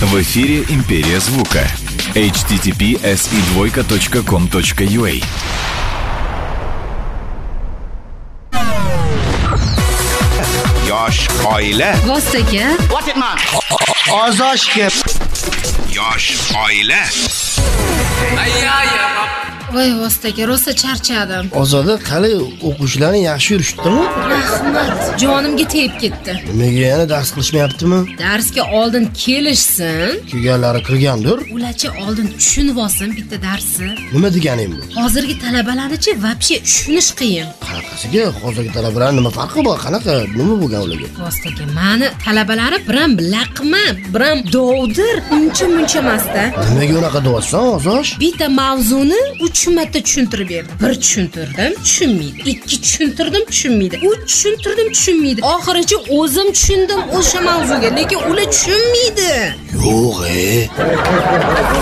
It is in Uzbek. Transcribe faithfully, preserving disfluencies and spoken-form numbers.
В эфире «Империя звука». эйч ти ти пи эс и двойка точка ком точка ю а. Yosh oila. Vostoka. Votitman. Ozoshga. Yosh oila. Voy Vostoka, rosa charchadim. Ozoda, qalay o'quvchilarning yaxshi yurishibdimi? Rahmat, jonimga tegib ketdi. Nimaga yana dars qilishmayaptimi? Darsga oldin kelishsin. Kelganlari kirgandir. Ularchi oldin tushunib olsin bitta darsi. Nima deganing bu? Hozirgi talabalarnichi vobshe tushunish qiyin. Qanaqasiga hozirgi talabalar nima farqi bor? Qanaqa nima bo'lgan ularga? Vostoka, mani talabalari biram laqma, biram dovdir, uncha muncha emasda. Nimaga unaqa deyapsan, Ozosh? Bitta mavzuni uch marta tushuntirib berdim. Bir tushuntirdim, tushunmaydi. Ikki tushuntirdim, tushunmaydi. Uch tushuntirdim, tushunmaydi. Oxirichi o'zim tushundim o'sha mavzuga, lekin ular tushunmaydi. Yo'q, e.